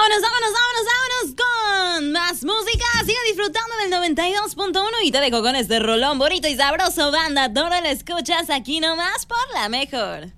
Vámonos con más música. Sigue disfrutando del 92.1 y te dejo con este rolón bonito y sabroso, banda. Todo lo escuchas aquí nomás por La Mejor.